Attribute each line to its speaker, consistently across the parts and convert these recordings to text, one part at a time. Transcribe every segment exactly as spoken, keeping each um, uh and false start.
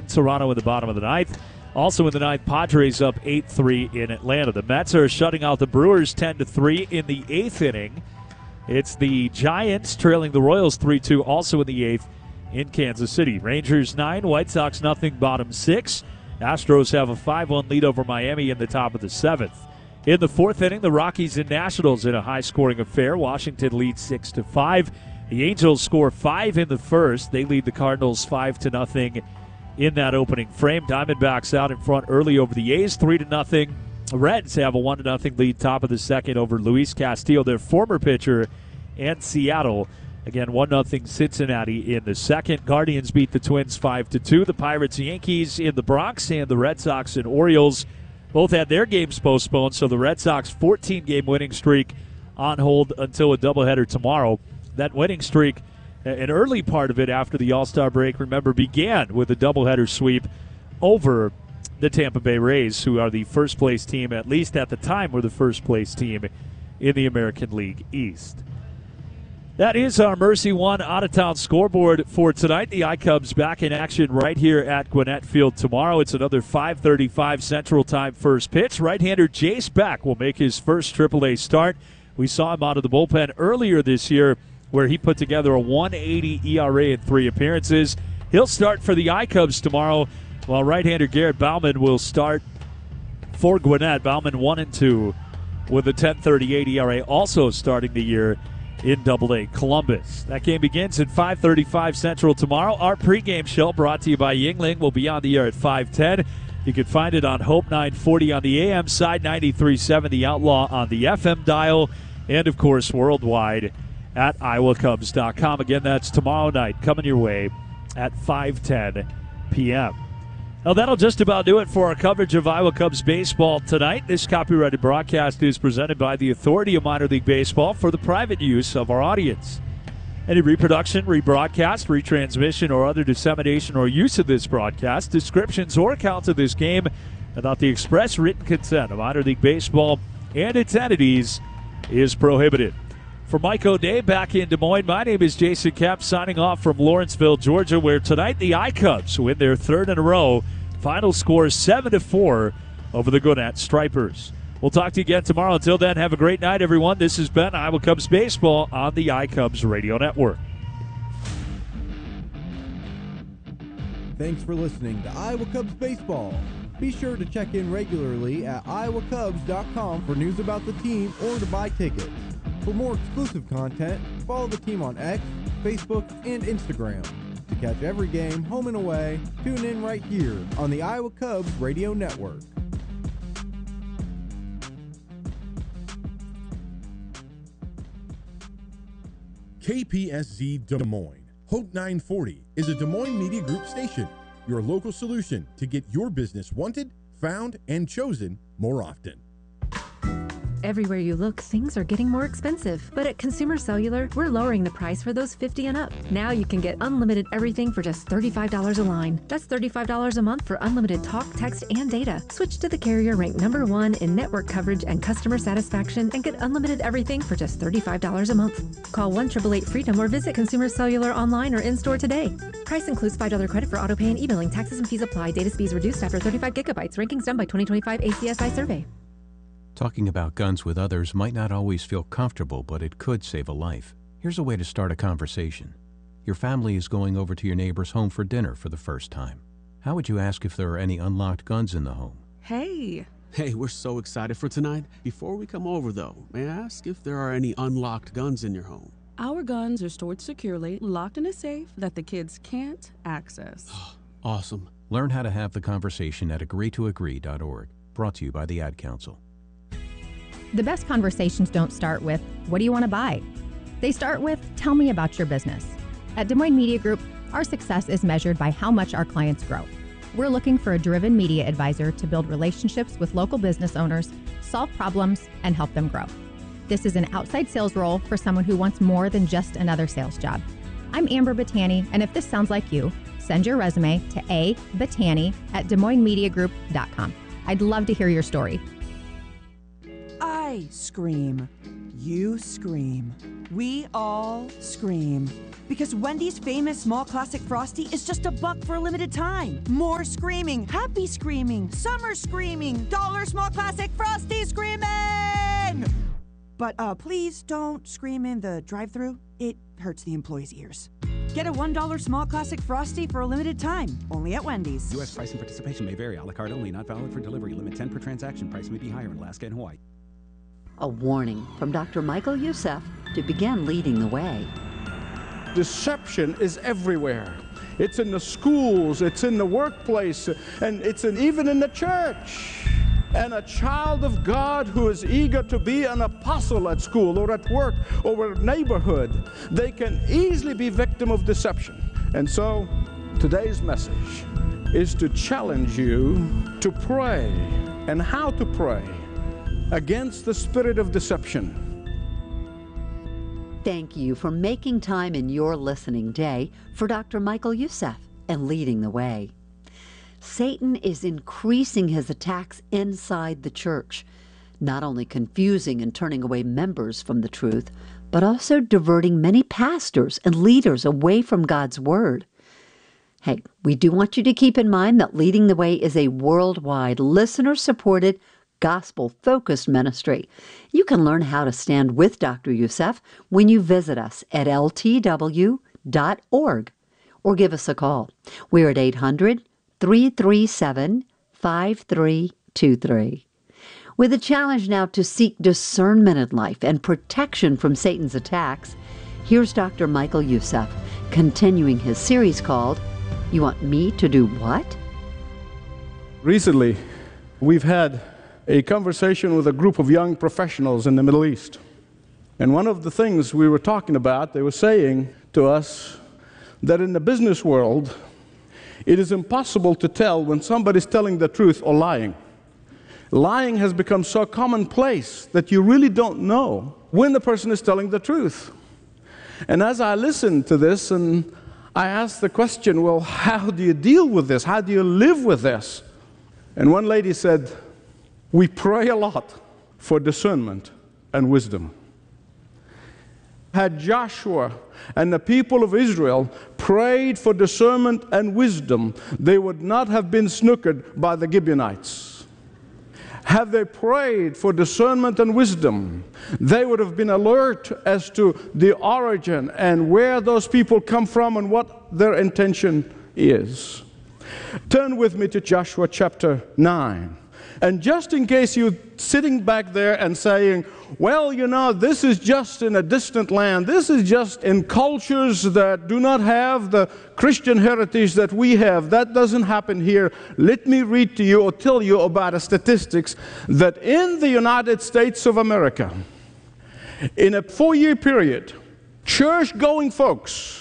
Speaker 1: Toronto in the bottom of the ninth. Also in the ninth, Padres up eight three in Atlanta. The Mets are shutting out the Brewers ten to three in the eighth inning. It's the Giants trailing the Royals three two also in the eighth in Kansas City. Rangers nine, White Sox nothing, bottom six. Astros have a five one lead over Miami in the top of the seventh. In the fourth inning, the Rockies and Nationals in a high-scoring affair. Washington leads six to five. The Angels score five in the first. They lead the Cardinals five to nothing in that opening frame. Diamondbacks out in front early over the A's, three to nothing. The Reds have a one to nothing lead top of the second over Luis Castillo, their former pitcher, and Seattle. Again, one nothing Cincinnati in the second. Guardians beat the Twins five to two. The Pirates, Yankees in the Bronx, and the Red Sox and Orioles both had their games postponed, so the Red Sox fourteen-game winning streak on hold until a doubleheader tomorrow. That winning streak, an early part of it after the All-Star break, remember, began with a doubleheader sweep over the Tampa Bay Rays, who are the first-place team, at least at the time, were the first-place team in the American League East. That is our Mercy One out-of-town scoreboard for tonight. The I-Cubs back in action right here at Gwinnett Field tomorrow. It's another five thirty-five Central Time first pitch. Right-hander Jace Beck will make his first triple A start. We saw him out of the bullpen earlier this year where he put together a one eighty E R A in three appearances. He'll start for the I-Cubs tomorrow, while right-hander Garrett Bauman will start for Gwinnett. Bauman one and two with a ten thirty-eight E R A, also starting the year in Double A Columbus. That game begins at five thirty-five Central tomorrow. Our pregame show brought to you by Yuengling will be on the air at five ten. You can find it on Hope nine forty on the A M side, ninety-three point seven The Outlaw on the F M dial, and, of course, worldwide at iowa cubs dot com. Again, that's tomorrow night coming your way at five ten p.m. Now, that'll just about do it for our coverage of Iowa Cubs baseball tonight. This copyrighted broadcast is presented by the Authority of Minor League Baseball for the private use of our audience. Any reproduction, rebroadcast, retransmission, or other dissemination or use of this broadcast, descriptions, or accounts of this game without the express written consent of Minor League Baseball and its entities is prohibited. For Mike O'Day back in Des Moines, my name is Jason Kemp, signing off from Lawrenceville, Georgia, where tonight the I-Cubs win their third in a row. Final score seven to four over the Gwinnett Stripers. We'll talk to you again tomorrow. Until then, have a great night, everyone. This has been Iowa Cubs Baseball on the I-Cubs Radio Network.
Speaker 2: Thanks for listening to Iowa Cubs Baseball. Be sure to check in regularly at iowa cubs dot com for news about the team or to buy tickets. For more exclusive content, follow the team on X, Facebook, and Instagram. To catch every game, home and away, tune in right here on the Iowa Cubs Radio Network.
Speaker 3: K P S Z Des Moines. Hope nine forty is a Des Moines Media Group station, your local solution to get your business wanted, found, and chosen more often.
Speaker 4: Everywhere you look, things are getting more expensive. But at Consumer Cellular, we're lowering the price for those fifty and up. Now you can get unlimited everything for just thirty-five dollars a line. That's thirty-five dollars a month for unlimited talk, text, and data. Switch to the carrier ranked number one in network coverage and customer satisfaction and get unlimited everything for just thirty-five dollars a month. Call one eight eight eight freedom or visit Consumer Cellular online or in-store today. Price includes five dollars credit for autopay and e-billing. Taxes and fees apply. Data speeds reduced after thirty-five gigabytes. Rankings done by twenty twenty-five A C S I survey.
Speaker 5: Talking about guns with others might not always feel comfortable, but it could save a life. Here's a way to start a conversation. Your family is going over to your neighbor's home for dinner for the first time. How would you ask if there are any unlocked guns in the home?
Speaker 6: Hey! Hey, we're so excited for tonight. Before we come over, though, may I ask if there are any unlocked guns in your home?
Speaker 7: Our guns are stored securely, locked in a safe that the kids can't access.
Speaker 6: Awesome.
Speaker 5: Learn how to have the conversation at agree to agree dot org. Brought to you by the Ad Council.
Speaker 8: The best conversations don't start with, what do you want to buy? They start with, tell me about your business. At Des Moines Media Group, our success is measured by how much our clients grow. We're looking for a driven media advisor to build relationships with local business owners, solve problems, and help them grow. This is an outside sales role for someone who wants more than just another sales job. I'm Amber Battani, and if this sounds like you, send your resume to a battani at des moines media group dot com. I'd love to hear your story.
Speaker 9: I scream. You scream. We all scream. Because Wendy's famous small classic Frosty is just a buck for a limited time. More screaming, happy screaming, summer screaming, dollar small classic Frosty screaming! But uh, please don't scream in the drive-thru. It hurts the employees' ears. Get a one dollar small classic Frosty for a limited time, only at Wendy's.
Speaker 10: U S price and participation may vary. A la carte only, not valid for delivery. Limit ten per transaction. Price may be higher in Alaska and Hawaii.
Speaker 11: A warning from Doctor Michael Youssef to begin leading the way.
Speaker 12: Deception is everywhere. It's in the schools, it's in the workplace, and it's in, even in the church. And a child of God who is eager to be an apostle at school or at work or a neighborhood, they can easily be victim of deception. And so today's message is to challenge you to pray and how to pray against the spirit of deception.
Speaker 11: Thank you for making time in your listening day for Doctor Michael Youssef and leading the way. Satan is increasing his attacks inside the church, not only confusing and turning away members from the truth, but also diverting many pastors and leaders away from God's Word. Hey, we do want you to keep in mind that Leading the Way is a worldwide, listener-supported, gospel-focused ministry. You can learn how to stand with Doctor Youssef when you visit us at L T W dot org or give us a call. We're at eight hundred, three three seven, five three two three. With a challenge now to seek discernment in life and protection from Satan's attacks, here's Doctor Michael Youssef continuing his series called, You Want Me to Do What?
Speaker 12: Recently, we've had a conversation with a group of young professionals in the Middle East. And one of the things we were talking about, they were saying to us that in the business world, it is impossible to tell when somebody's telling the truth or lying. Lying has become so commonplace that you really don't know when the person is telling the truth. And as I listened to this, and I asked the question, well, how do you deal with this? How do you live with this? And one lady said, we pray a lot for discernment and wisdom. Had Joshua and the people of Israel prayed for discernment and wisdom, they would not have been snookered by the Gibeonites. Had they prayed for discernment and wisdom, they would have been alert as to the origin and where those people come from and what their intention is. Turn with me to Joshua chapter nine. And just in case you're sitting back there and saying, well, you know, this is just in a distant land. This is just in cultures that do not have the Christian heritage that we have. That doesn't happen here. Let me read to you or tell you about a statistics that in the United States of America, in a four-year period, church-going folks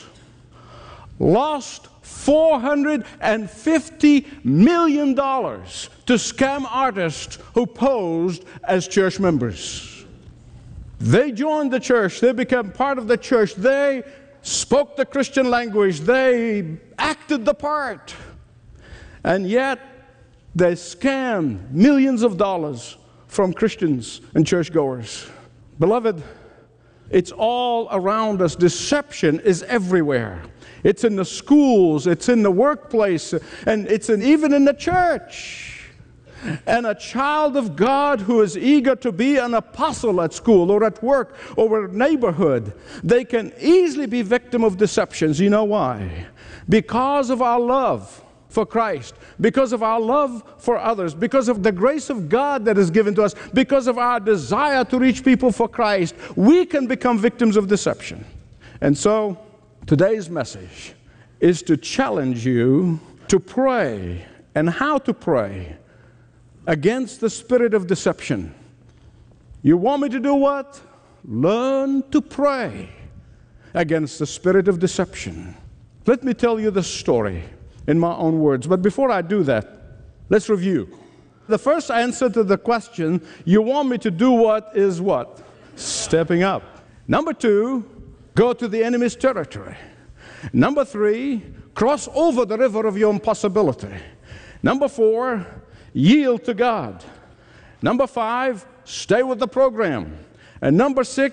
Speaker 12: lost four hundred fifty million dollars to scam artists who posed as church members. They joined the church. They became part of the church. They spoke the Christian language. They acted the part. And yet, they scammed millions of dollars from Christians and churchgoers. Beloved, it's all around us. Deception is everywhere. It's in the schools, it's in the workplace, and it's in, even in the church. And a child of God who is eager to be an apostle at school or at work or a neighborhood, they can easily be victim of deceptions. You know why? Because of our love for Christ, because of our love for others, because of the grace of God that is given to us, because of our desire to reach people for Christ, we can become victims of deception. And so, today's message is to challenge you to pray and how to pray against the spirit of deception. You want me to do what? Learn to pray against the spirit of deception. Let me tell you the story in my own words. But before I do that, let's review. The first answer to the question, you want me to do what, is what? Stepping up. Number two, go to the enemy's territory. Number three, cross over the river of your impossibility. Number four, yield to God. Number five, stay with the program. And number six,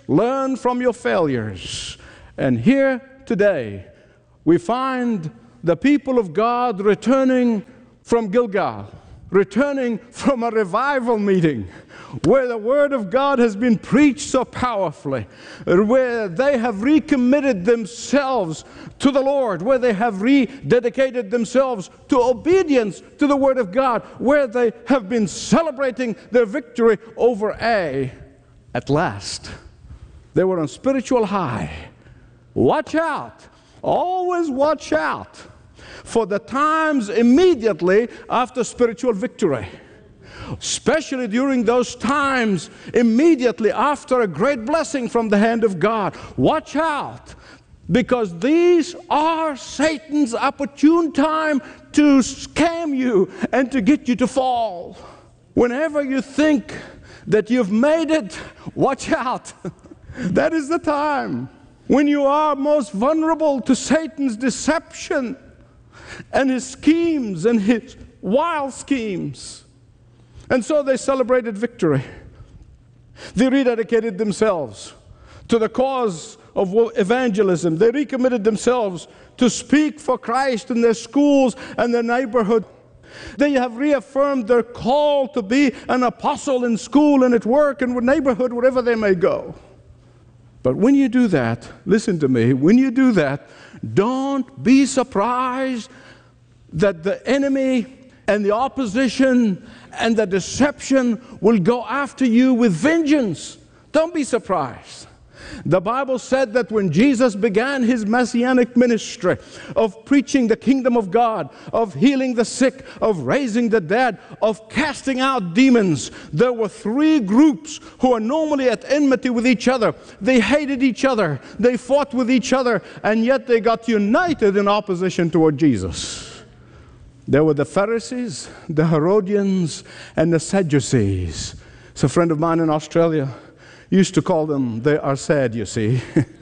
Speaker 12: learn from your failures. And here today, we find the people of God returning from Gilgal, returning from a revival meeting where the Word of God has been preached so powerfully, where they have recommitted themselves to the Lord, where they have rededicated themselves to obedience to the Word of God, where they have been celebrating their victory over A. At last, they were on spiritual high. Watch out. Always watch out for the times immediately after spiritual victory. Especially during those times immediately after a great blessing from the hand of God. Watch out, because these are Satan's opportune time to scam you and to get you to fall. Whenever you think that you've made it, watch out. That is the time when you are most vulnerable to Satan's deception and his schemes and his wild schemes. And so they celebrated victory. They rededicated themselves to the cause of evangelism. They recommitted themselves to speak for Christ in their schools and their neighborhood. They have reaffirmed their call to be an apostle in school and at work and neighborhood, wherever they may go. But when you do that, listen to me, when you do that, don't be surprised that the enemy and the opposition and the deception will go after you with vengeance. Don't be surprised. The Bible said that when Jesus began his messianic ministry of preaching the kingdom of God, of healing the sick, of raising the dead, of casting out demons, there were three groups who are normally at enmity with each other. They hated each other, they fought with each other, and yet they got united in opposition toward Jesus. There were the Pharisees, the Herodians, and the Sadducees. So a friend of mine in Australia used to call them, they are sad, you see.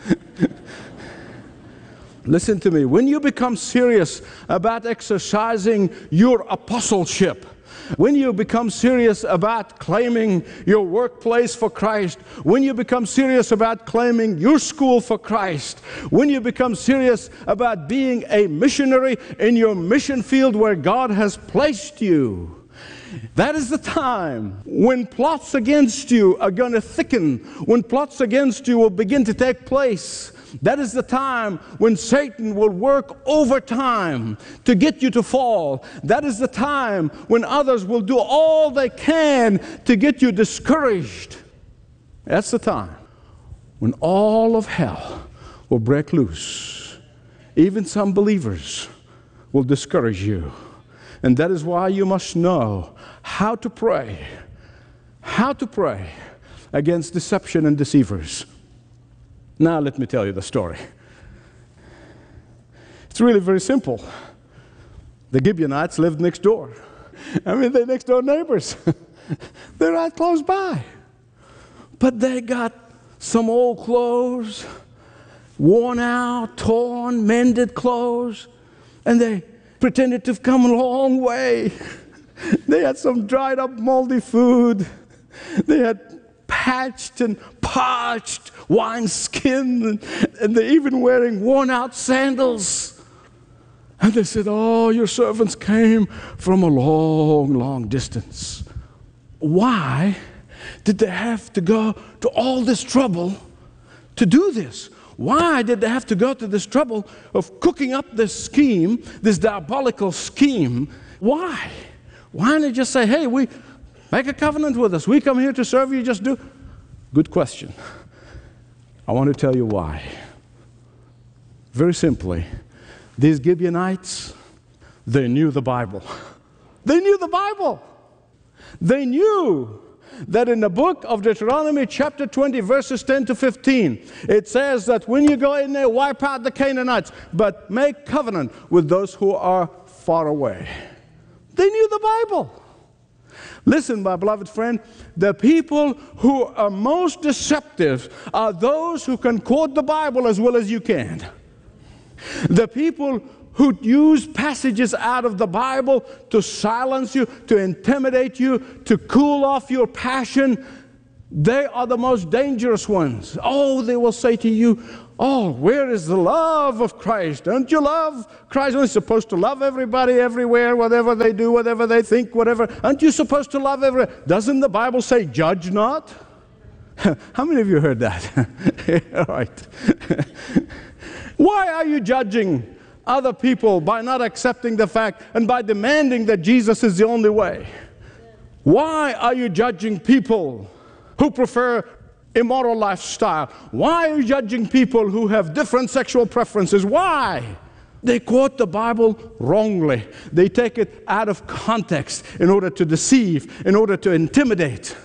Speaker 12: Listen to me. When you become serious about exercising your apostleship, when you become serious about claiming your workplace for Christ, when you become serious about claiming your school for Christ, when you become serious about being a missionary in your mission field where God has placed you, that is the time when plots against you are going to thicken, when plots against you will begin to take place. That is the time when Satan will work overtime to get you to fall. That is the time when others will do all they can to get you discouraged. That's the time when all of hell will break loose. Even some believers will discourage you. And that is why you must know how to pray, how to pray against deception and deceivers. Now let me tell you the story. It's really very simple. The Gibeonites lived next door. I mean, they're next door neighbors. They're right close by. But they got some old clothes, worn out, torn, mended clothes, and they pretended to have come a long way. They had some dried up moldy food. They had patched and parched wineskin, and, and they're even wearing worn out sandals. And they said, oh, your servants came from a long, long distance. Why did they have to go to all this trouble to do this? Why did they have to go to this trouble of cooking up this scheme, this diabolical scheme? Why? Why didn't they just say, hey, we make a covenant with us. We come here to serve you, just do. Good question. I want to tell you why. Very simply, these Gibeonites, they knew the Bible. They knew the Bible. They knew that in the book of Deuteronomy chapter twenty, verses ten to fifteen, it says that when you go in there, wipe out the Canaanites, but make covenant with those who are far away. They knew the Bible. Listen, my beloved friend, the people who are most deceptive are those who can quote the Bible as well as you can. The people who use passages out of the Bible to silence you, to intimidate you, to cool off your passion, They are the most dangerous ones. Oh, they will say to you, oh, where is the love of Christ? Don't you love Christ? Aren't you supposed to love everybody everywhere, whatever they do, whatever they think, whatever? Aren't you supposed to love everyone? Doesn't the Bible say, judge not? How many of you heard that? All right. Why are you judging other people by not accepting the fact and by demanding that Jesus is the only way? Why are you judging people who prefer immoral lifestyle? Why are you judging people who have different sexual preferences? Why? They quote the Bible wrongly. They take it out of context in order to deceive, in order to intimidate.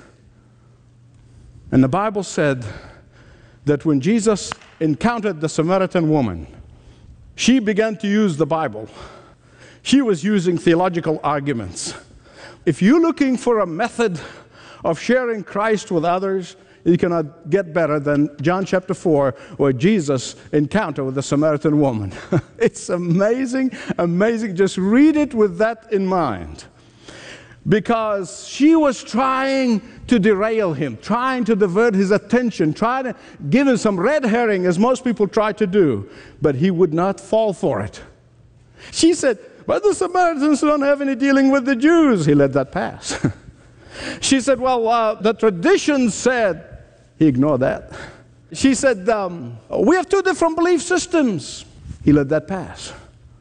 Speaker 12: And the Bible said that when Jesus encountered the Samaritan woman, she began to use the Bible. She was using theological arguments. If you're looking for a method of sharing Christ with others, you cannot get better than John chapter four, where Jesus encountered with the Samaritan woman. It's amazing, amazing. Just read it with that in mind. Because she was trying to derail him, trying to divert his attention, trying to give him some red herring, as most people try to do. But he would not fall for it. She said, but the Samaritans don't have any dealing with the Jews. He let that pass. She said, well, uh, the tradition said, he ignored that. She said, um, we have two different belief systems. He let that pass.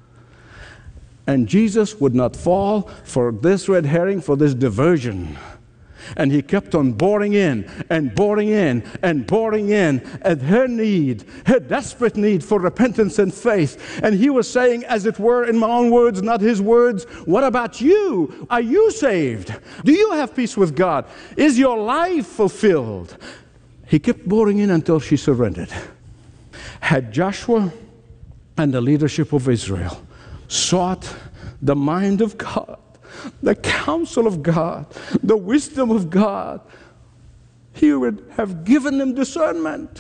Speaker 12: And Jesus would not fall for this red herring, for this diversion. And he kept on boring in and boring in and boring in at her need, her desperate need for repentance and faith. And he was saying, as it were, in my own words, not his words, what about you? Are you saved? Do you have peace with God? Is your life fulfilled? He kept boring in until she surrendered. Had Joshua and the leadership of Israel sought the mind of God, the counsel of God, the wisdom of God, he would have given them discernment.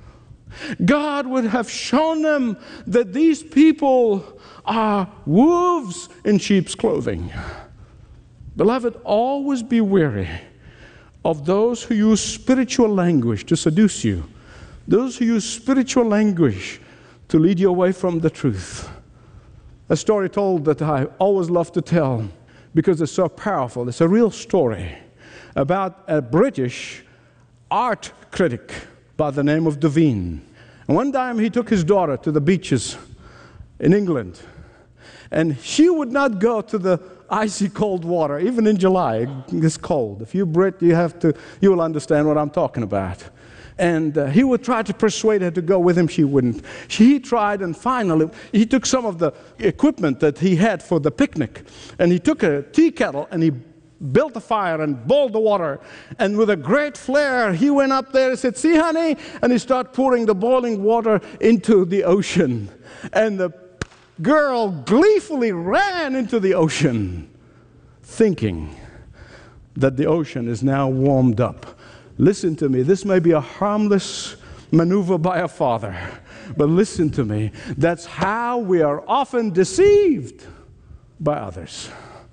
Speaker 12: God would have shown them that these people are wolves in sheep's clothing. Beloved, always be wary of those who use spiritual language to seduce you, those who use spiritual language to lead you away from the truth. A story told that I always love to tell because it's so powerful. It's a real story about a British art critic by the name of Devine. And one time he took his daughter to the beaches in England, and she would not go to the icy cold water, even in July. It's cold. If you're Brit, you have to, you will understand what I'm talking about. And uh, he would try to persuade her to go with him. She wouldn't. She tried, and finally, he took some of the equipment that he had for the picnic, and he took a tea kettle, and he built a fire and boiled the water. And with a great flare, he went up there and said, see, honey? And he started pouring the boiling water into the ocean. And the girl gleefully ran into the ocean, thinking that the ocean is now warmed up. Listen to me, this may be a harmless maneuver by a father, but listen to me, that's how we are often deceived by others.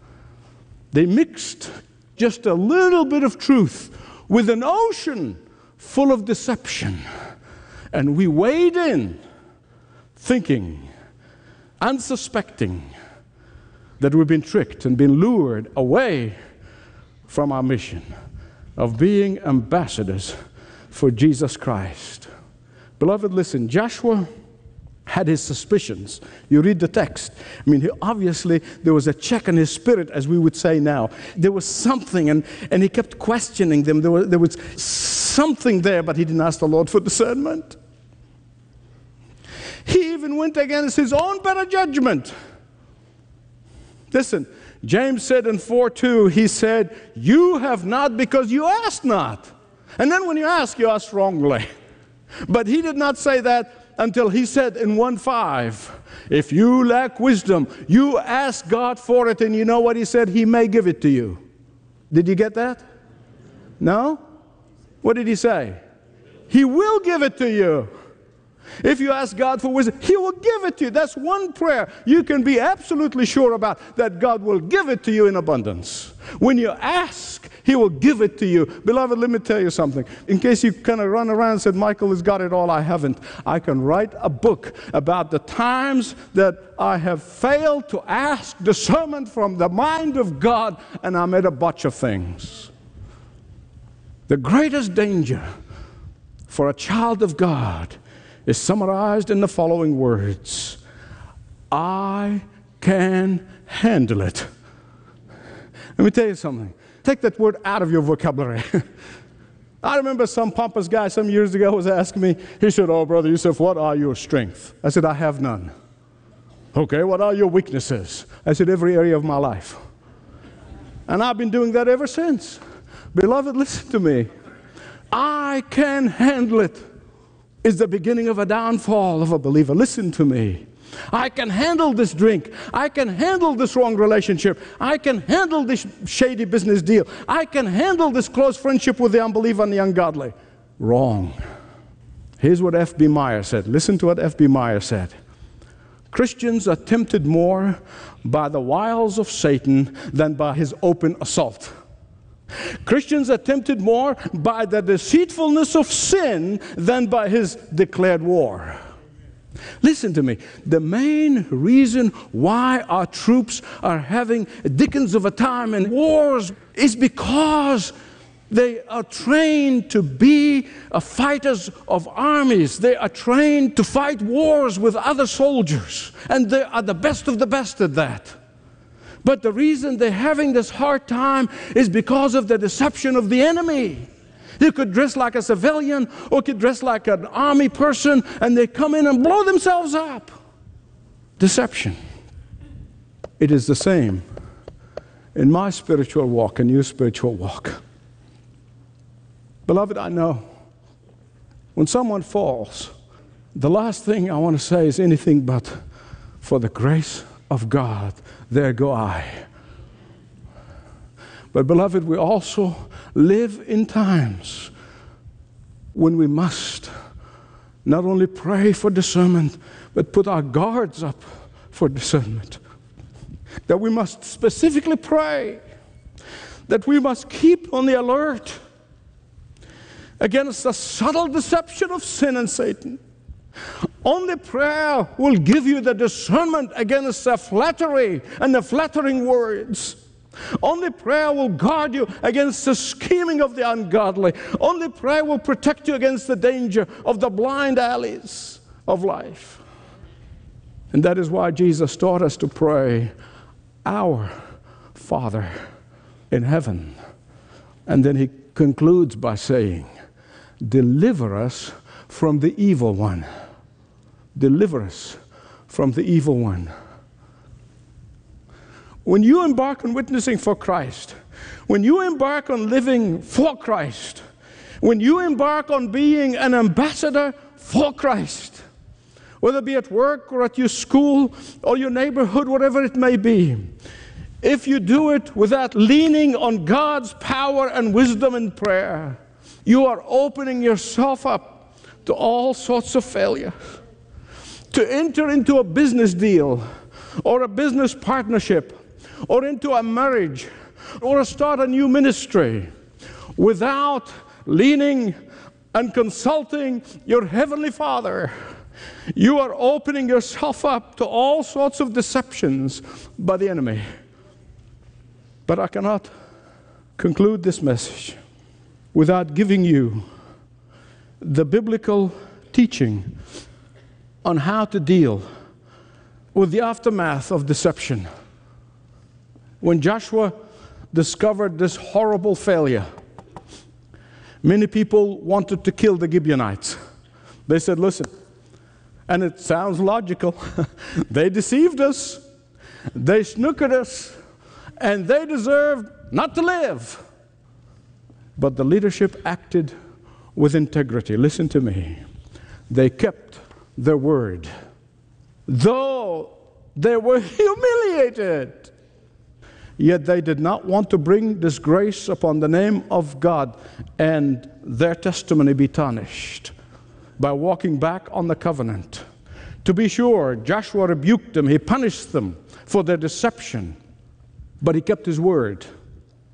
Speaker 12: They mixed just a little bit of truth with an ocean full of deception, and we wade in thinking, unsuspecting, that we've been tricked and been lured away from our mission of being ambassadors for Jesus Christ. Beloved, listen, Joshua had his suspicions. You read the text. I mean, he, obviously, there was a check in his spirit, as we would say now. There was something, and, and he kept questioning them. There was, there was something there, but he didn't ask the Lord for discernment. He even went against his own better judgment. Listen, James said in four two, he said, you have not because you asked not. And then when you ask, you ask wrongly. But he did not say that until he said in one five, if you lack wisdom, you ask God for it, and you know what he said? He may give it to you. Did you get that? No? What did he say? He will give it to you. If you ask God for wisdom, he will give it to you. That's one prayer you can be absolutely sure about, that God will give it to you in abundance. When you ask, He will give it to you. Beloved, let me tell you something. In case you kind of run around and said, Michael has got it all, I haven't. I can write a book about the times that I have failed to ask discernment from the mind of God, and I made a bunch of things. The greatest danger for a child of God is summarized in the following words: I can handle it. Let me tell you something. Take that word out of your vocabulary. I remember some pompous guy some years ago was asking me, he said, oh, Brother Yusuf, what are your strengths? I said, I have none. Okay, what are your weaknesses? I said, every area of my life. And I've been doing that ever since. Beloved, listen to me. I can handle it is the beginning of a downfall of a believer. Listen to me. I can handle this drink. I can handle this wrong relationship. I can handle this shady business deal. I can handle this close friendship with the unbeliever and the ungodly. Wrong. Here's what F B Meyer said. Listen to what F B Meyer said. Christians are tempted more by the wiles of Satan than by his open assault. Christians are tempted more by the deceitfulness of sin than by his declared war. Listen to me. The main reason why our troops are having dickens of a time in wars is because they are trained to be fighters of armies. They are trained to fight wars with other soldiers. And they are the best of the best at that. But the reason they're having this hard time is because of the deception of the enemy. They could dress like a civilian or could dress like an army person, and they come in and blow themselves up. Deception. It is the same in my spiritual walk and your spiritual walk. Beloved, I know when someone falls, the last thing I want to say is anything but, for the grace of God, there go I. But beloved, we also live in times when we must not only pray for discernment, but put our guards up for discernment. That we must specifically pray, that we must keep on the alert against the subtle deception of sin and Satan. Only prayer will give you the discernment against the flattery and the flattering words. Only prayer will guard you against the scheming of the ungodly. Only prayer will protect you against the danger of the blind alleys of life. And that is why Jesus taught us to pray, Our Father in heaven. And then he concludes by saying, deliver us from the evil one. Deliver us from the evil one. When you embark on witnessing for Christ, when you embark on living for Christ, when you embark on being an ambassador for Christ, whether it be at work or at your school or your neighborhood, whatever it may be, if you do it without leaning on God's power and wisdom in prayer, you are opening yourself up to all sorts of failure. To enter into a business deal or a business partnership or into a marriage or start a new ministry without leaning and consulting your Heavenly Father, you are opening yourself up to all sorts of deceptions by the enemy. But I cannot conclude this message without giving you the biblical teaching on how to deal with the aftermath of deception. When Joshua discovered this horrible failure, many people wanted to kill the Gibeonites. They said, listen, and it sounds logical, they deceived us, they snookered us, and they deserved not to live. But the leadership acted with integrity. Listen to me. They kept their word, though they were humiliated. Yet they did not want to bring disgrace upon the name of God and their testimony be tarnished by walking back on the covenant. To be sure, Joshua rebuked them. He punished them for their deception. But he kept his word.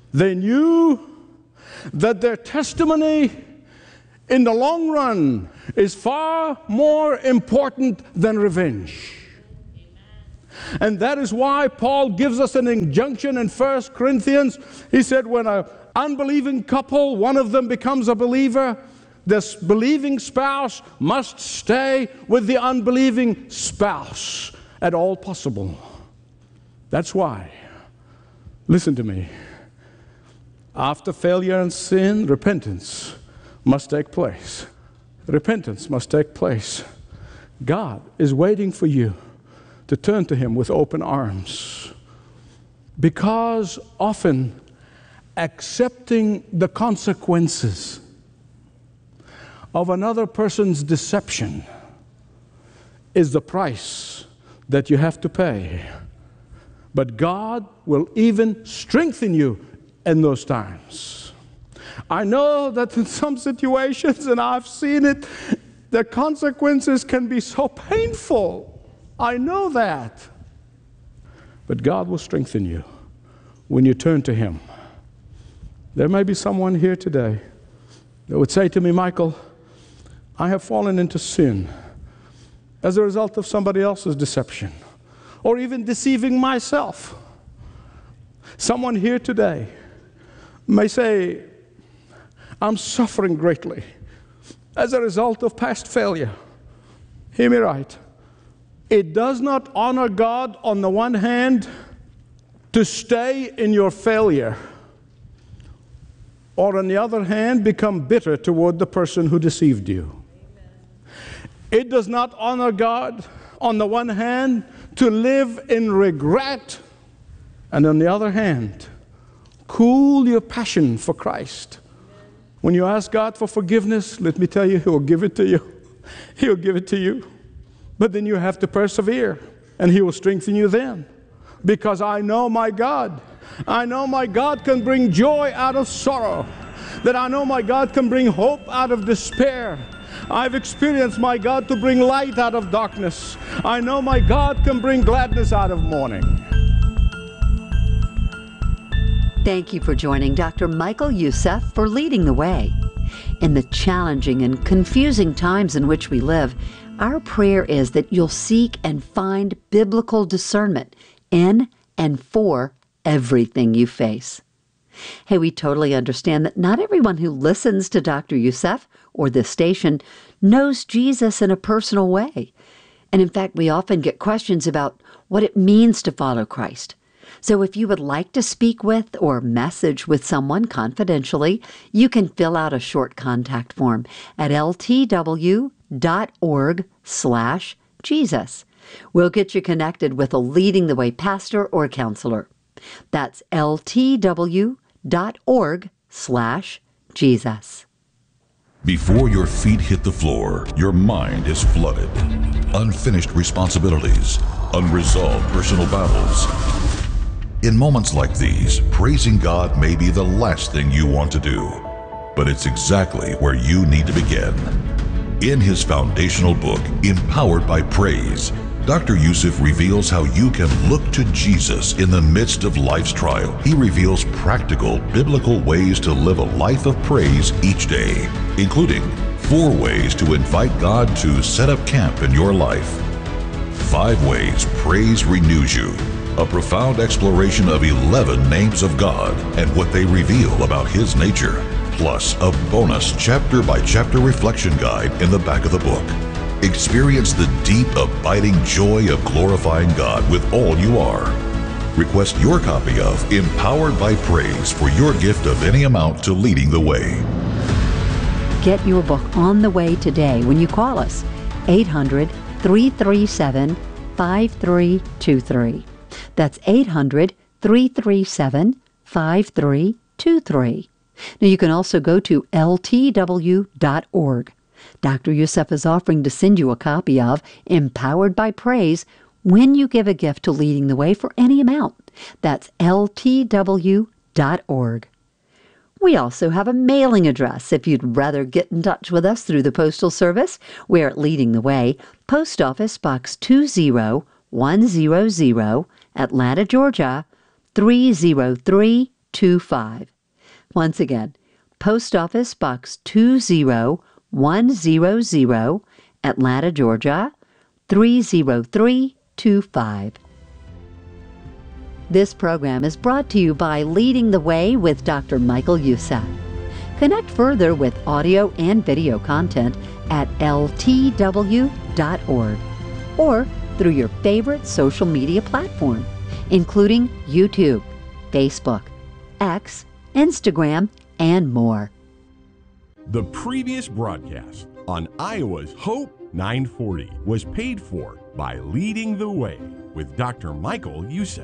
Speaker 12: They knew that their testimony in the long run is far more important than revenge. And that is why Paul gives us an injunction in First Corinthians. He said, when an unbelieving couple, one of them becomes a believer, this believing spouse must stay with the unbelieving spouse at all possible. That's why, listen to me, after failure and sin, repentance must take place. Repentance must take place. God is waiting for you to turn to Him with open arms, because often accepting the consequences of another person's deception is the price that you have to pay. But God will even strengthen you in those times. I know that in some situations, and I've seen it, the consequences can be so painful. I know that. But God will strengthen you when you turn to Him. There may be someone here today that would say to me, Michael, I have fallen into sin as a result of somebody else's deception, or even deceiving myself. Someone here today may say, I'm suffering greatly as a result of past failure. Hear me right. It does not honor God, on the one hand, to stay in your failure, or on the other hand, become bitter toward the person who deceived you. It does not honor God, on the one hand, to live in regret, and on the other hand, cool your passion for Christ. When you ask God for forgiveness, let me tell you, He will give it to you. He'll give it to you. But then you have to persevere, and He will strengthen you then. Because I know my God. I know my God can bring joy out of sorrow. That I know my God can bring hope out of despair. I've experienced my God to bring light out of darkness. I know my God can bring gladness out of mourning.
Speaker 11: Thank you for joining Doctor Michael Youssef for Leading the Way. In the challenging and confusing times in which we live, our prayer is that you'll seek and find biblical discernment in and for everything you face. Hey, we totally understand that not everyone who listens to Doctor Youssef or this station knows Jesus in a personal way. And in fact, we often get questions about what it means to follow Christ. So if you would like to speak with or message with someone confidentially, you can fill out a short contact form at ltw.org slash Jesus. We'll get you connected with a Leading the Way pastor or counselor. That's ltw.org slash Jesus.
Speaker 13: Before your feet hit the floor, your mind is flooded. Unfinished responsibilities, unresolved personal battles. In moments like these, praising God may be the last thing you want to do, but it's exactly where you need to begin. In his foundational book, Empowered by Praise, Doctor Youssef reveals how you can look to Jesus in the midst of life's trial. He reveals practical, biblical ways to live a life of praise each day, including four ways to invite God to set up camp in your life, five ways praise renews you, a profound exploration of eleven names of God and what they reveal about His nature, plus a bonus chapter-by-chapter reflection guide in the back of the book. Experience the deep, abiding joy of glorifying God with all you are. Request your copy of Empowered by Praise for your gift of any amount to Leading the Way.
Speaker 11: Get your book on the way today when you call us, eight hundred, three three seven, five three two three. That's eight hundred, three three seven, five three two three. Now you can also go to L T W dot org. Doctor Youssef is offering to send you a copy of Empowered by Praise when you give a gift to Leading the Way for any amount. That's L T W dot org. We also have a mailing address if you'd rather get in touch with us through the Postal Service. We're at Leading the Way, Post Office Box two zero one zero zero, Atlanta, Georgia, three zero three two five. Once again, Post Office Box two zero one zero zero, Atlanta, Georgia, three zero three two five. This program is brought to you by Leading the Way with Doctor Michael Youssef. Connect further with audio and video content at L T W dot org or through your favorite social media platform, including YouTube, Facebook, X, Instagram, and more.
Speaker 3: The previous broadcast on Iowa's Hope nine forty was paid for by Leading the Way with Doctor Michael Youssef.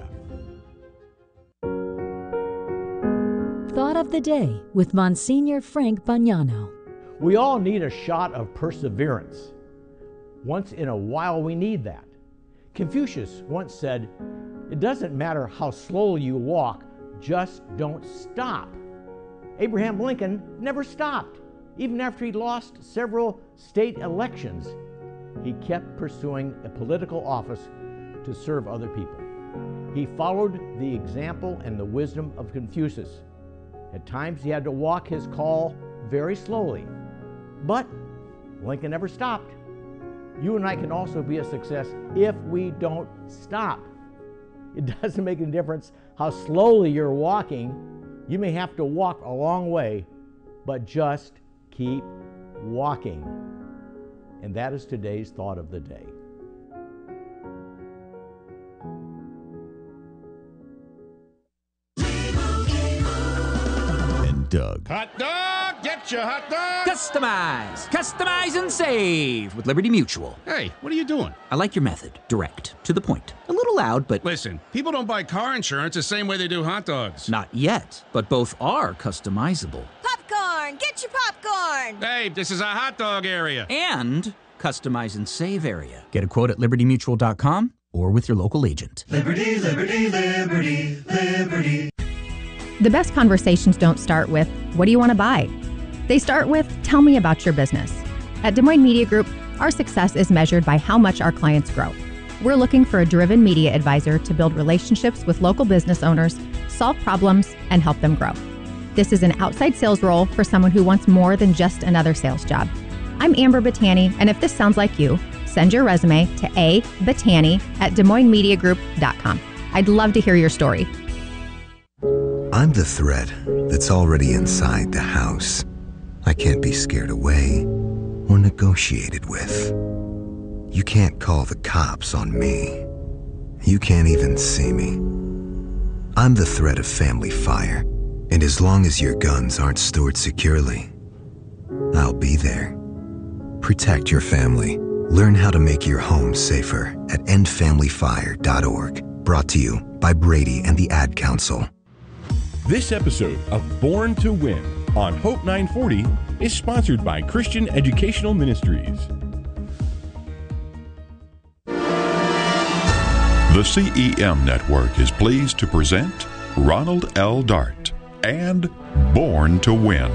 Speaker 14: Thought of the Day with Monsignor Frank Bagnano.
Speaker 15: We all need a shot of perseverance. Once in a while we need that. Confucius once said, "It doesn't matter how slowly you walk, just don't stop." Abraham Lincoln never stopped. Even after he lost several state elections, he kept pursuing a political office to serve other people. He followed the example and the wisdom of Confucius. At times he had to walk his call very slowly, but Lincoln never stopped. You and I can also be a success if we don't stop. It doesn't make any difference how slowly you're walking. You may have to walk a long way, but just keep walking. And that is today's thought of the day.
Speaker 3: And Doug.
Speaker 16: Hot dog! Get your hot dog!
Speaker 17: Customize! Customize and save with Liberty Mutual.
Speaker 16: Hey, what are you doing?
Speaker 17: I like your method. Direct. To the point. A little loud, but...
Speaker 16: Listen, people don't buy car insurance the same way they do hot dogs.
Speaker 17: Not yet, but both are customizable.
Speaker 18: Popcorn! Get your popcorn!
Speaker 16: Hey, this is a hot dog area.
Speaker 17: And customize and save area. Get a quote at liberty mutual dot com or with your local agent.
Speaker 19: Liberty, liberty, liberty, liberty.
Speaker 8: The best conversations don't start with, what do you want to buy? They start with, tell me about your business. At Des Moines Media Group, our success is measured by how much our clients grow. We're looking for a driven media advisor to build relationships with local business owners, solve problems, and help them grow. This is an outside sales role for someone who wants more than just another sales job. I'm Amber Battani, and if this sounds like you, send your resume to a battani at des moines media group dot com. I'd love to hear your story.
Speaker 20: I'm the threat that's already inside the house. I can't be scared away or negotiated with. You can't call the cops on me. You can't even see me. I'm the threat of family fire, and as long as your guns aren't stored securely, I'll be there. Protect your family. Learn how to make your home safer at end family fire dot org. Brought to you by Brady and the Ad Council.
Speaker 3: This episode of Born to Win on Hope nine forty is sponsored by Christian Educational Ministries.
Speaker 13: The C E M Network is pleased to present Ronald L. Dart and Born to Win.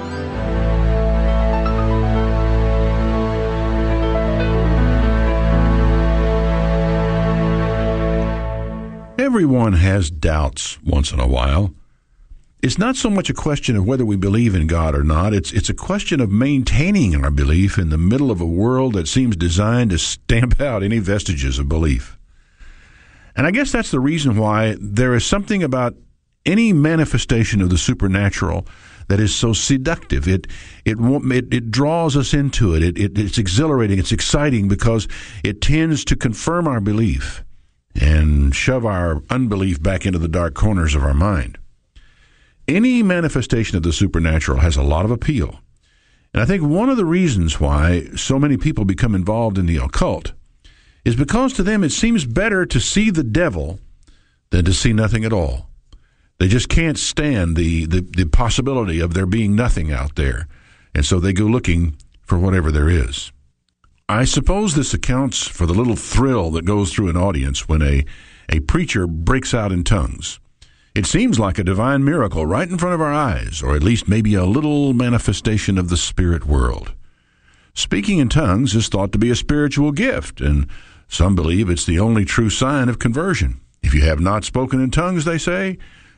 Speaker 21: Everyone has doubts once in a while. It's not so much a question of whether we believe in God or not. It's it's a question of maintaining our belief in the middle of a world that seems designed to stamp out any vestiges of belief. And I guess that's the reason why there is something about any manifestation of the supernatural that is so seductive. It it it, it draws us into it. It, it. It's exhilarating. It's exciting because it tends to confirm our belief and shove our unbelief back into the dark corners of our mind. Any manifestation of the supernatural has a lot of appeal. And I think one of the reasons why so many people become involved in the occult is because to them it seems better to see the devil than to see nothing at all. They just can't stand the, the, the possibility of there being nothing out there. And so they go looking for whatever there is. I suppose this accounts for the little thrill that goes through an audience when a, a preacher breaks out in tongues. It seems like a divine miracle right in front of our eyes, or at least maybe a little manifestation of the spirit world. Speaking in tongues is thought to be a spiritual gift, and some believe it's the only true sign of conversion. If you have not spoken in tongues, they say,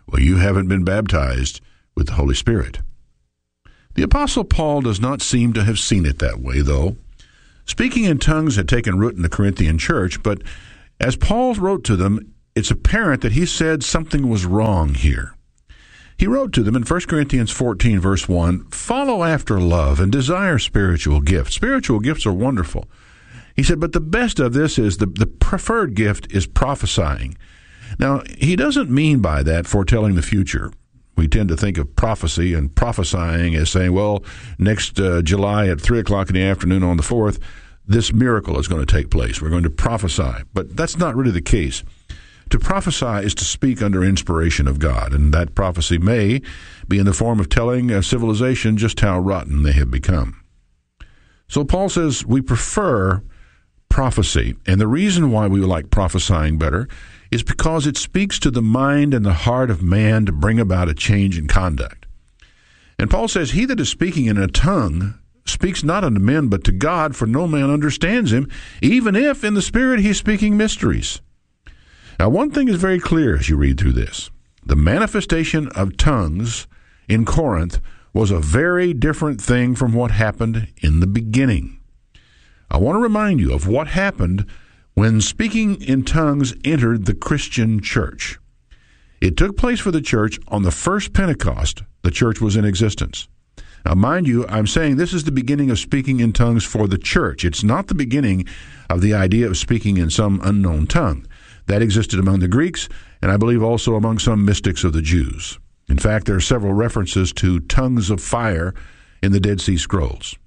Speaker 21: well, you haven't been baptized with the Holy Spirit. The Apostle Paul does not seem to have seen it that way, though. Speaking in tongues had taken root in the Corinthian church, but as Paul wrote to them, it's apparent that he said something was wrong here. He wrote to them in First Corinthians fourteen, verse one, "Follow after love and desire spiritual gifts." Spiritual gifts are wonderful. He said, but the best of this is the, the preferred gift is prophesying. Now, he doesn't mean by that foretelling the future. We tend to think of prophecy and prophesying as saying, well, next uh, July at three o'clock in the afternoon on the fourth, this miracle is going to take place. We're going to prophesy. But that's not really the case. To prophesy is to speak under inspiration of God, and that prophecy may be in the form of telling a civilization just how rotten they have become. So Paul says we prefer prophecy, and the reason why we like prophesying better is because it speaks to the mind and the heart of man to bring about a change in conduct. And Paul says, he that is speaking in a tongue speaks not unto men, but to God, for no man understands him, even if in the Spirit he is speaking mysteries. Now, one thing is very clear as you read through this. The manifestation of tongues in Corinth was a very different thing from what happened in the beginning. I want to remind you of what happened when speaking in tongues entered the Christian church. It took place for the church on the first Pentecost the church was in existence. Now, mind you, I'm saying this is the beginning of speaking in tongues for the church. It's not the beginning of the idea of speaking in some unknown tongue. That existed among the Greeks, and I believe also among some mystics of the Jews. In fact, there are several references to tongues of fire in the Dead Sea Scrolls.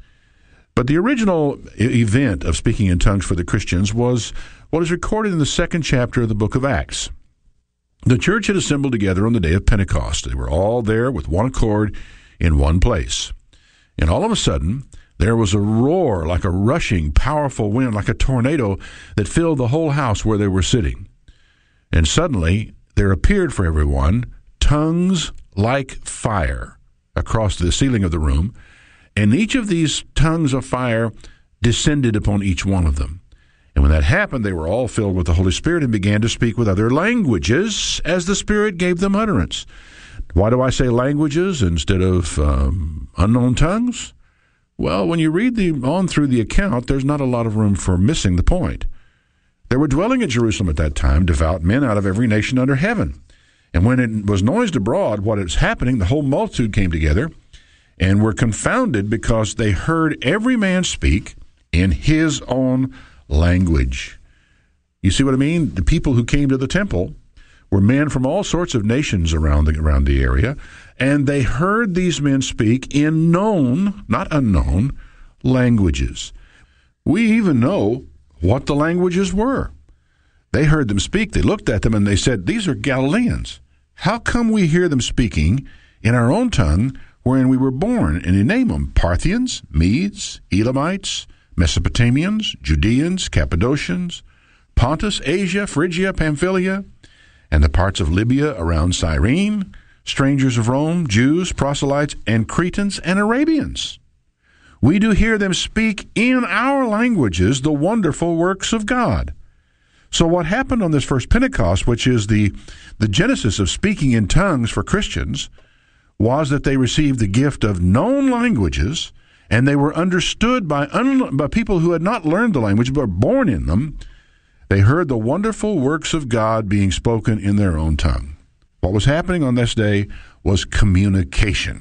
Speaker 21: But the original event of speaking in tongues for the Christians was what is recorded in the second chapter of the book of Acts. The church had assembled together on the day of Pentecost. They were all there with one accord in one place. And all of a sudden, there was a roar like a rushing, powerful wind, like a tornado that filled the whole house where they were sitting. And suddenly, there appeared for everyone tongues like fire across the ceiling of the room, and each of these tongues of fire descended upon each one of them. And when that happened, they were all filled with the Holy Spirit and began to speak with other languages as the Spirit gave them utterance. Why do I say languages instead of um, unknown tongues? Well, when you read the, on through the account, there's not a lot of room for missing the point. There were dwelling at Jerusalem at that time devout men out of every nation under heaven. And when it was noised abroad what is happening, the whole multitude came together and were confounded because they heard every man speak in his own language. You see what I mean? The people who came to the temple were men from all sorts of nations around the, around the area, and they heard these men speak in known, not unknown, languages. We even know what the languages were. They heard them speak. They looked at them and they said, these are Galileans. How come we hear them speaking in our own tongue wherein we were born? And they name them Parthians, Medes, Elamites, Mesopotamians, Judeans, Cappadocians, Pontus, Asia, Phrygia, Pamphylia, and the parts of Libya around Cyrene, strangers of Rome, Jews, proselytes, and Cretans and Arabians. We do hear them speak in our languages the wonderful works of God. So what happened on this first Pentecost, which is the, the genesis of speaking in tongues for Christians, was that they received the gift of known languages, and they were understood by, un, by people who had not learned the language but were born in them. They heard the wonderful works of God being spoken in their own tongue. What was happening on this day was communication.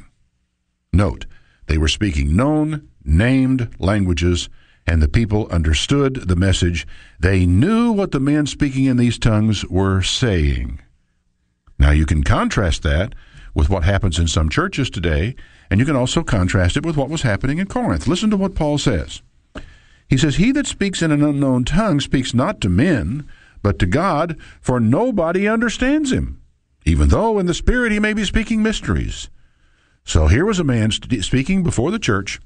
Speaker 21: Note, they were speaking known, named languages, and the people understood the message. They knew what the men speaking in these tongues were saying. Now, you can contrast that with what happens in some churches today, and you can also contrast it with what was happening in Corinth. Listen to what Paul says. He says, he that speaks in an unknown tongue speaks not to men, but to God, for nobody understands him, even though in the Spirit he may be speaking mysteries. So here was a man st- speaking before the church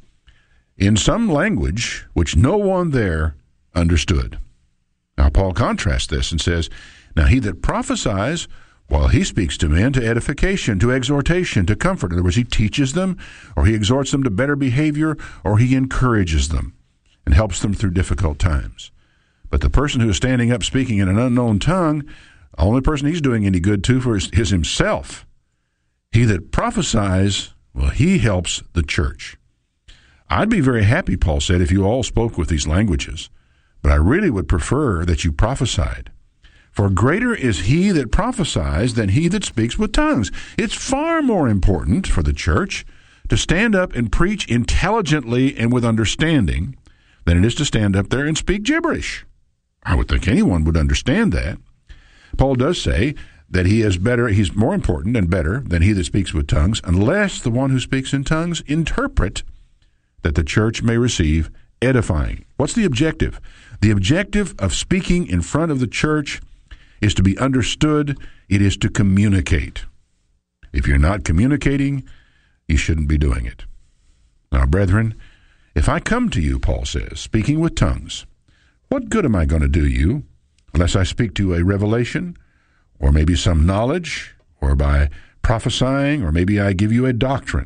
Speaker 21: in some language which no one there understood. Now Paul contrasts this and says, now he that prophesies, well, he speaks to men to edification, to exhortation, to comfort. In other words, he teaches them, or he exhorts them to better behavior, or he encourages them and helps them through difficult times. But the person who is standing up speaking in an unknown tongue, The only person he's doing any good to for is, is himself. He that prophesies, well, he helps the church. I'd be very happy, Paul said, if you all spoke with these languages, but I really would prefer that you prophesied. For greater is he that prophesies than he that speaks with tongues. It's far more important for the church to stand up and preach intelligently and with understanding than it is to stand up there and speak gibberish. I would think anyone would understand that. Paul does say that he is better, he's more important and better than he that speaks with tongues, unless the one who speaks in tongues interpret, that the church may receive edifying. What's the objective? The objective of speaking in front of the church is to be understood. It is to communicate. If you're not communicating, you shouldn't be doing it. Now, brethren, if I come to you, Paul says, speaking with tongues, what good am I going to do you unless I speak to you a revelation, or maybe some knowledge, or by prophesying, or maybe I give you a doctrine?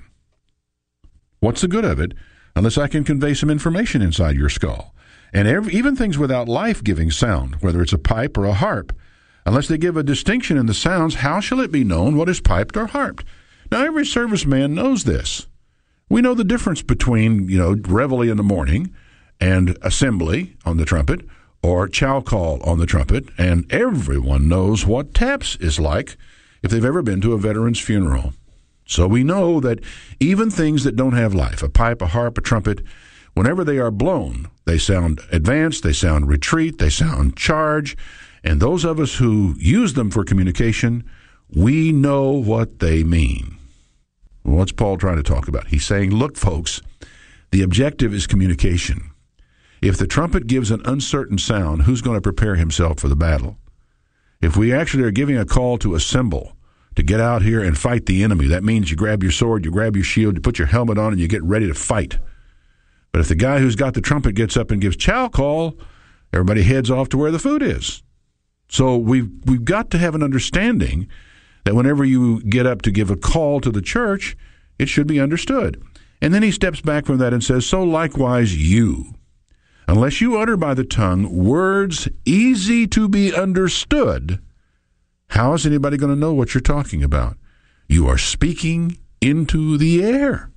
Speaker 21: What's the good of it unless I can convey some information inside your skull? And every, even things without life-giving sound, whether it's a pipe or a harp, unless they give a distinction in the sounds, how shall it be known what is piped or harped? Now, every serviceman knows this. We know the difference between, you know, reveille in the morning and assembly on the trumpet, or chow call on the trumpet, and everyone knows what taps is like if they've ever been to a veteran's funeral. So we know that even things that don't have life, a pipe, a harp, a trumpet, whenever they are blown, they sound advance, they sound retreat, they sound charge, and those of us who use them for communication, we know what they mean. Well, what's Paul trying to talk about? He's saying, look, folks, the objective is communication. If the trumpet gives an uncertain sound, who's going to prepare himself for the battle? If we actually are giving a call to assemble, to get out here and fight the enemy, that means you grab your sword, you grab your shield, you put your helmet on, and you get ready to fight. But if the guy who's got the trumpet gets up and gives chow call, everybody heads off to where the food is. So we've, we've got to have an understanding that whenever you get up to give a call to the church, it should be understood. And then he steps back from that and says, so likewise you, unless you utter by the tongue words easy to be understood, how is anybody going to know what you're talking about? You are speaking into the air.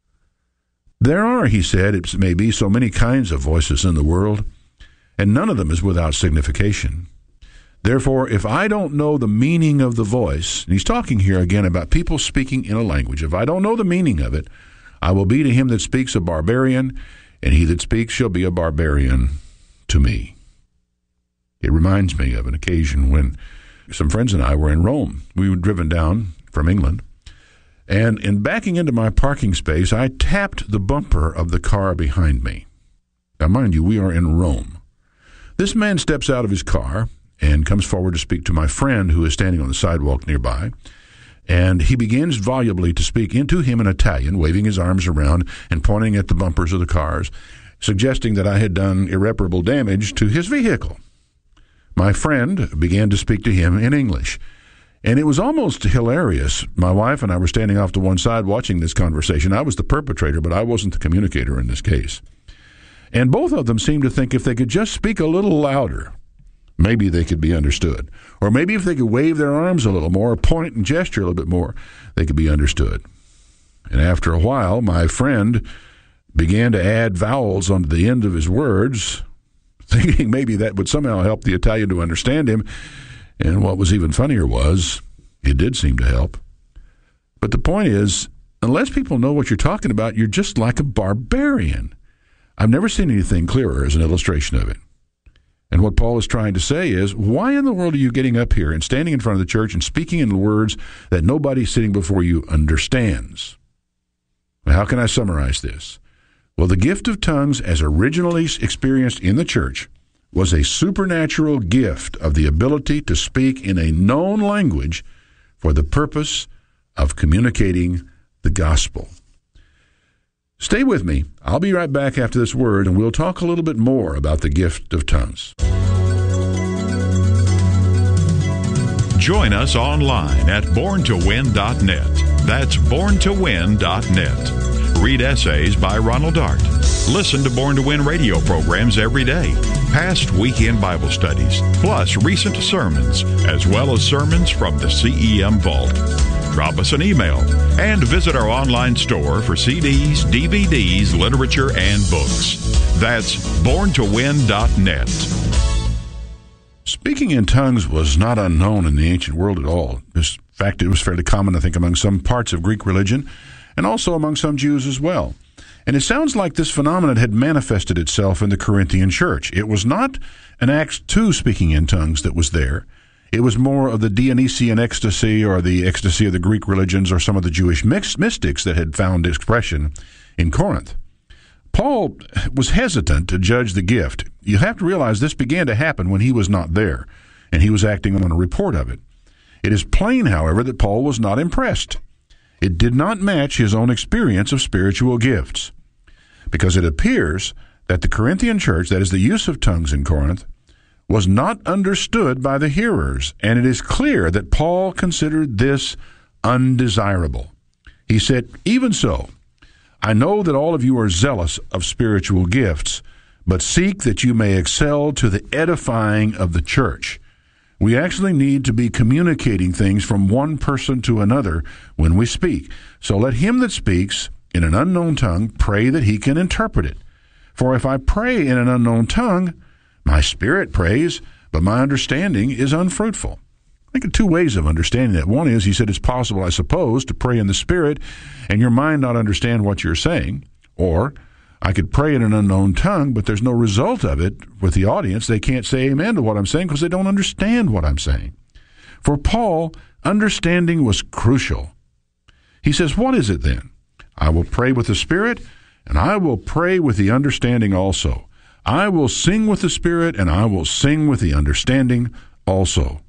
Speaker 21: There are, he said, it may be so many kinds of voices in the world, and none of them is without signification. Therefore, if I don't know the meaning of the voice, and he's talking here again about people speaking in a language, if I don't know the meaning of it, I will be to him that speaks a barbarian, and he that speaks shall be a barbarian to me. It reminds me of an occasion when some friends and I were in Rome. We were driven down from England, and in backing into my parking space, I tapped the bumper of the car behind me. Now, mind you, we are in Rome. This man steps out of his car and comes forward to speak to my friend who is standing on the sidewalk nearby. And he begins volubly to speak into him in Italian, waving his arms around and pointing at the bumpers of the cars, suggesting that I had done irreparable damage to his vehicle. My friend began to speak to him in English. And it was almost hilarious. My wife and I were standing off to one side watching this conversation. I was the perpetrator, but I wasn't the communicator in this case. And both of them seemed to think if they could just speak a little louder, maybe they could be understood. Or maybe if they could wave their arms a little more, or point and gesture a little bit more, they could be understood. And after a while, my friend began to add vowels onto the end of his words, thinking maybe that would somehow help the Italian to understand him. And what was even funnier was, it did seem to help. But the point is, unless people know what you're talking about, you're just like a barbarian. I've never seen anything clearer as an illustration of it. And what Paul is trying to say is, why in the world are you getting up here and standing in front of the church and speaking in words that nobody sitting before you understands? Now, how can I summarize this? Well, the gift of tongues, as originally experienced in the church, was a supernatural gift of the ability to speak in a known language for the purpose of communicating the gospel. Stay with me. I'll be right back after this word, and we'll talk a little bit more about the gift of tongues.
Speaker 13: Join us online at born to win dot net. That's born to win dot net. Read essays by Ronald Dart. Listen to Born to Win radio programs every day. Past weekend Bible studies, plus recent sermons, as well as sermons from the C E M Vault. Drop us an email and visit our online store for C Ds, D V Ds, literature, and books. That's born to win dot net.
Speaker 21: Speaking in tongues was not unknown in the ancient world at all. In fact, it was fairly common, I think, among some parts of Greek religion and also among some Jews as well. And it sounds like this phenomenon had manifested itself in the Corinthian church. It was not an Acts two speaking in tongues that was there. It was more of the Dionysian ecstasy or the ecstasy of the Greek religions or some of the Jewish mix- mystics that had found expression in Corinth. Paul was hesitant to judge the gift. You have to realize this began to happen when he was not there, and he was acting on a report of it. It is plain, however, that Paul was not impressed. It did not match his own experience of spiritual gifts, because it appears that the Corinthian church, that is the use of tongues in Corinth, was not understood by the hearers, and it is clear that Paul considered this undesirable. He said, "Even so, I know that all of you are zealous of spiritual gifts, but seek that you may excel to the edifying of the church." We actually need to be communicating things from one person to another when we speak. So let him that speaks in an unknown tongue pray that he can interpret it. For if I pray in an unknown tongue, my spirit prays, but my understanding is unfruitful. I think of two ways of understanding that. One is, he said, it's possible, I suppose, to pray in the spirit and your mind not understand what you're saying. Or I could pray in an unknown tongue, but there's no result of it with the audience. They can't say amen to what I'm saying because they don't understand what I'm saying. For Paul, understanding was crucial. He says, what is it then? I will pray with the Spirit, and I will pray with the understanding also. I will sing with the Spirit, and I will sing with the understanding also.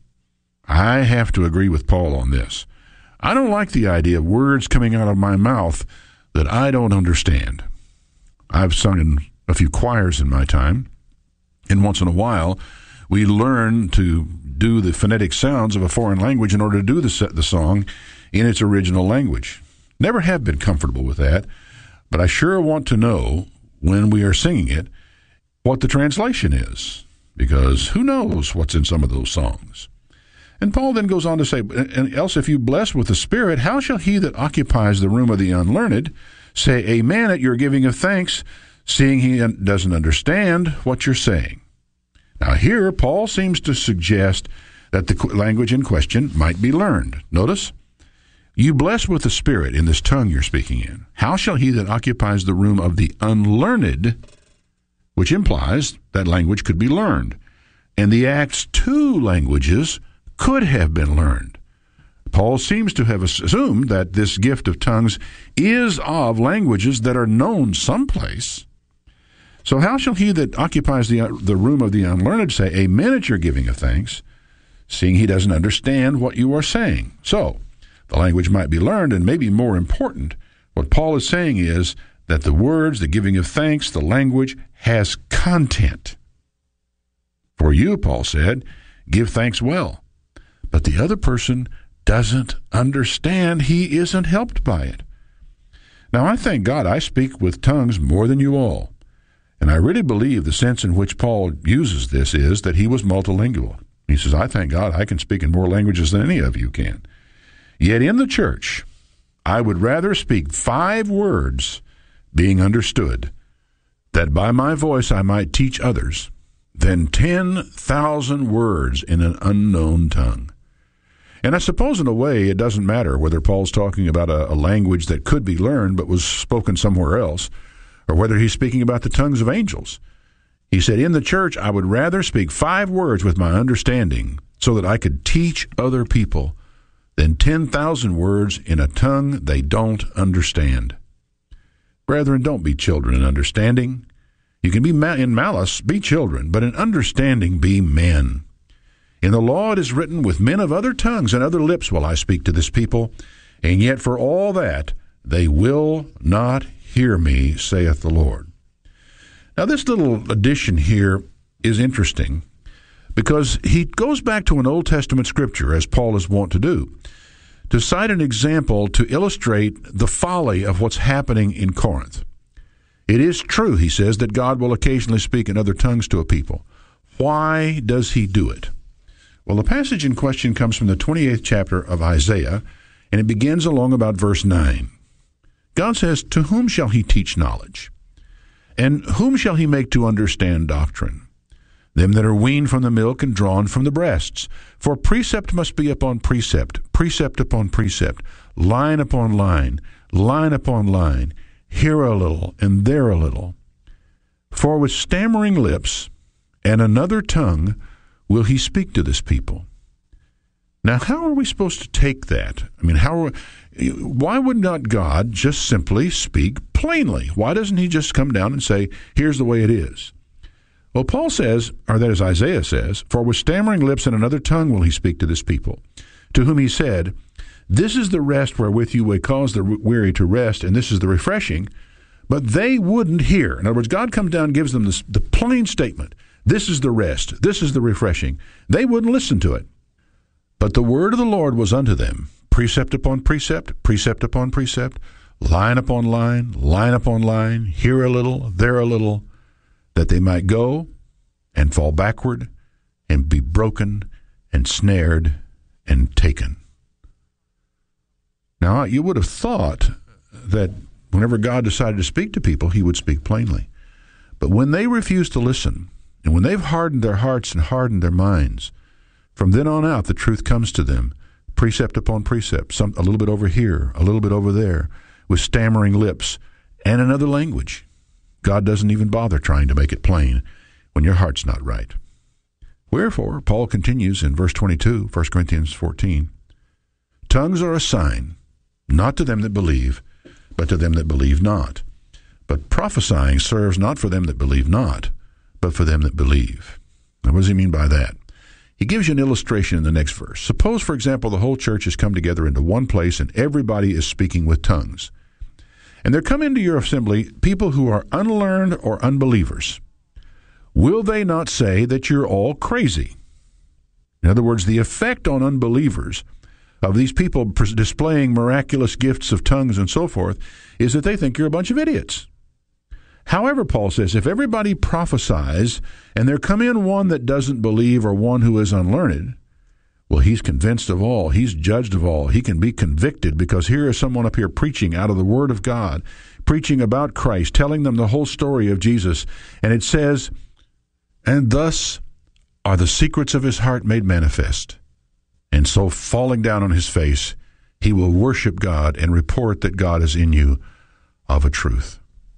Speaker 21: I have to agree with Paul on this. I don't like the idea of words coming out of my mouth that I don't understand. I've sung in a few choirs in my time, and once in a while, we learn to do the phonetic sounds of a foreign language in order to do the, the song in its original language. Never have been comfortable with that, but I sure want to know, when we are singing it, what the translation is, because who knows what's in some of those songs. And Paul then goes on to say, and else if you bless with the Spirit, how shall he that occupies the room of the unlearned say amen at your giving of thanks, seeing he doesn't understand what you're saying? Now here, Paul seems to suggest that the language in question might be learned. Notice, you bless with the Spirit in this tongue you're speaking in. How shall he that occupies the room of the unlearned, which implies that language could be learned. And the Acts two languages could have been learned. Paul seems to have assumed that this gift of tongues is of languages that are known someplace. So how shall he that occupies the, the room of the unlearned say amen at your giving of thanks, seeing he doesn't understand what you are saying? So the language might be learned, and maybe more important, what Paul is saying is that the words, the giving of thanks, the language has content. For you, Paul said, give thanks well. But the other person doesn't understand. He isn't helped by it. Now, I thank God I speak with tongues more than you all. And I really believe the sense in which Paul uses this is that he was multilingual. He says, I thank God I can speak in more languages than any of you can. Yet in the church, I would rather speak five words being understood, that by my voice I might teach others, than ten thousand words in an unknown tongue. And I suppose in a way it doesn't matter whether Paul's talking about a, a language that could be learned but was spoken somewhere else, or whether he's speaking about the tongues of angels. He said, in the church I would rather speak five words with my understanding so that I could teach other people than ten thousand words in a tongue they don't understand. Brethren, don't be children in understanding. You can be ma- in malice, be children, but in understanding be men. In the law it is written, with men of other tongues and other lips will I speak to this people, and yet for all that they will not hear me, saith the Lord. Now this little addition here is interesting, because he goes back to an Old Testament scripture, as Paul is wont to do, to cite an example to illustrate the folly of what's happening in Corinth. It is true, he says, that God will occasionally speak in other tongues to a people. Why does he do it? Well, the passage in question comes from the twenty-eighth chapter of Isaiah, and it begins along about verse nine. God says, "To whom shall he teach knowledge? And whom shall he make to understand doctrine? Them that are weaned from the milk and drawn from the breasts. For precept must be upon precept, precept upon precept, line upon line, line upon line, here a little and there a little. For with stammering lips and another tongue will he speak to this people." Now, how are we supposed to take that? I mean, how? Are, why would not God just simply speak plainly? Why doesn't he just come down and say, here's the way it is? Well, Paul says, or that is Isaiah says, "For with stammering lips and another tongue will he speak to this people, to whom he said, this is the rest wherewith you would cause the weary to rest, and this is the refreshing." But they wouldn't hear. In other words, God comes down and gives them this, the plain statement. This is the rest. This is the refreshing. They wouldn't listen to it. But the word of the Lord was unto them, precept upon precept, precept upon precept, line upon line, line upon line, here a little, there a little, that they might go and fall backward and be broken and snared and taken. Now, you would have thought that whenever God decided to speak to people, he would speak plainly. But when they refuse to listen, and when they've hardened their hearts and hardened their minds, from then on out, the truth comes to them, precept upon precept, some, a little bit over here, a little bit over there, with stammering lips and another language. God doesn't even bother trying to make it plain when your heart's not right. Wherefore, Paul continues in verse twenty-two, First Corinthians fourteen, "Tongues are a sign, not to them that believe, but to them that believe not. But prophesying serves not for them that believe not, but for them that believe." Now, what does he mean by that? He gives you an illustration in the next verse. Suppose, for example, the whole church has come together into one place and everybody is speaking with tongues. And there come into your assembly people who are unlearned or unbelievers. Will they not say that you're all crazy? In other words, the effect on unbelievers of these people displaying miraculous gifts of tongues and so forth is that they think you're a bunch of idiots. However, Paul says, if everybody prophesies and there come in one that doesn't believe or one who is unlearned, well, he's convinced of all. He's judged of all. He can be convicted because here is someone up here preaching out of the Word of God, preaching about Christ, telling them the whole story of Jesus. And it says, "And thus are the secrets of his heart made manifest. And so falling down on his face, he will worship God and report that God is in you of a truth."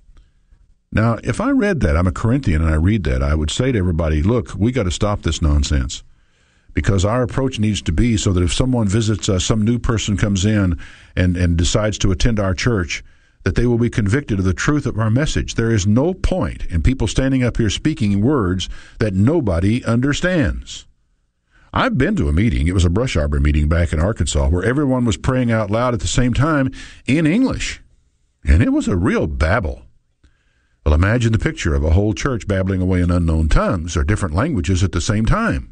Speaker 21: Now, if I read that, I'm a Corinthian and I read that, I would say to everybody, look, we got to stop this nonsense. Because our approach needs to be so that if someone visits us, some new person comes in and, and decides to attend our church, that they will be convicted of the truth of our message. There is no point in people standing up here speaking words that nobody understands. I've been to a meeting, it was a brush arbor meeting back in Arkansas, where everyone was praying out loud at the same time in English. And it was a real babble. Well, imagine the picture of a whole church babbling away in unknown tongues or different languages at the same time.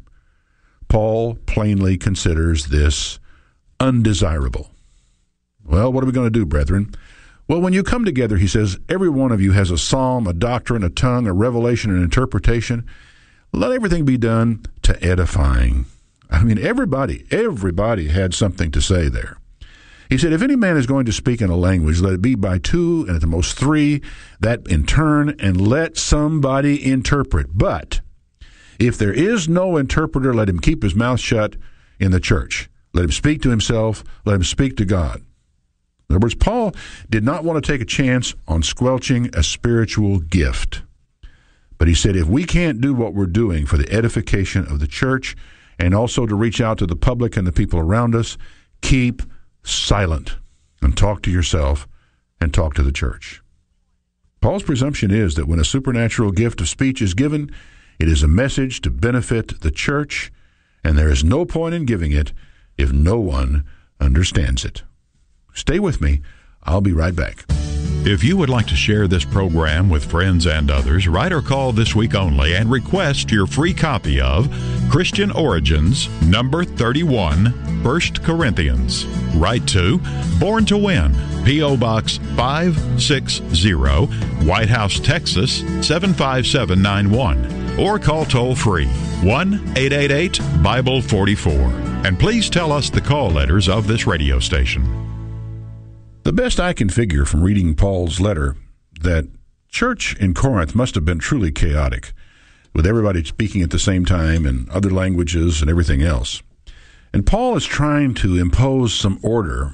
Speaker 21: Paul plainly considers this undesirable. Well, what are we going to do, brethren? Well, when you come together, he says, every one of you has a psalm, a doctrine, a tongue, a revelation, an interpretation. Let everything be done to edifying. I mean, everybody, everybody had something to say there. He said, if any man is going to speak in a language, let it be by two and at the most three, that in turn, and let somebody interpret. But if there is no interpreter, let him keep his mouth shut in the church. Let him speak to himself. Let him speak to God. In other words, Paul did not want to take a chance on squelching a spiritual gift. But he said, if we can't do what we're doing for the edification of the church and also to reach out to the public and the people around us, keep silent and talk to yourself and talk to the church. Paul's presumption is that when a supernatural gift of speech is given, it is a message to benefit the church, and there is no point in giving it if no one understands it. Stay with me. I'll be right back.
Speaker 13: If you would like to share this program with friends and others, write or call this week only and request your free copy of Christian Origins, number thirty-one, First Corinthians. Write to Born to Win, P O. Box five sixty, White House, Texas seven five seven nine one, or call toll-free one eight eight eight Bible forty-four. And please tell us the call letters of this radio station.
Speaker 21: The best I can figure from reading Paul's letter, that church in Corinth must have been truly chaotic, with everybody speaking at the same time in other languages and everything else. And Paul is trying to impose some order